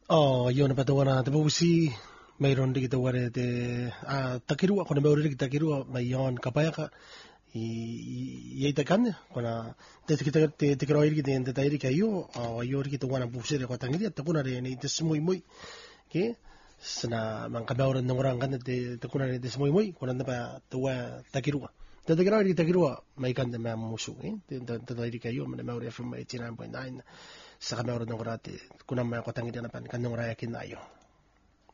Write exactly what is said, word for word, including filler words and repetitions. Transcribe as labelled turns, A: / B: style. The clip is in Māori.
A: Oh, yun na patawana te busi mayroon di kita wari te ah takirua kuna mayroon di kita takirua mayon kapaya ka i i ita kan kuna te kita te te kira iri kita ente tairi kayo ah ayo kita wana busi de kota ngiri ta kuna de ni te semui mui ke sana mang kabaura ng orang kan te te kuna de semui mui kuna pa tua takirua te te kira iri takirua may kan de ma musu eh te te tairi kayo man mayroon F M eighty-nine point nine sa kabaura ng orang te kuna may kota ngiri na pan kan ng raya kinayo